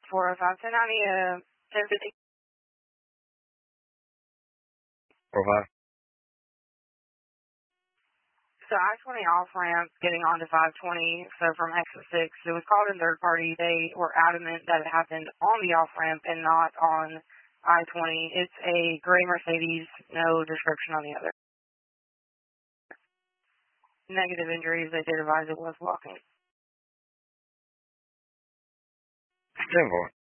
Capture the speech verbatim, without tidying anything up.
four oh five, ten ninety, uh, ten fifty. four oh five. So I twenty off ramp getting onto five twenty, so from exit six, it was called in third party. They were adamant that it happened on the off ramp and not on I twenty. It's a gray Mercedes, no description on the other. Negative injuries, they did advise it was walking. ten four.